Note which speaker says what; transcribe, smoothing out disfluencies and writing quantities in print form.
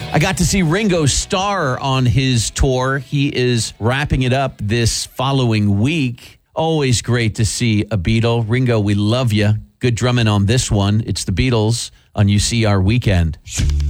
Speaker 1: I got to see Ringo Starr on his tour. He is wrapping it up this following week. Always great to see a Beatle. Ringo, we love you. Good drumming on this one. It's the Beatles on UCR Weekend.